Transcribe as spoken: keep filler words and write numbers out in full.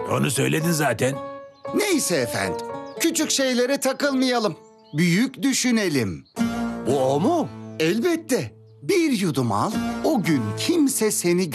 Onu söyledin zaten. Neyse efendim. Küçük şeylere takılmayalım. Büyük düşünelim. Bu o mu? Elbette. Bir yudum al, o gün kimse seni